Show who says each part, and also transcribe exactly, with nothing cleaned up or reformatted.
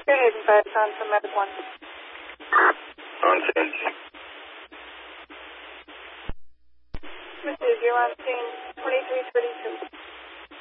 Speaker 1: Haven five, on from Medic one.
Speaker 2: On scene.
Speaker 1: Mister, you're on scene twenty-three thirty-two.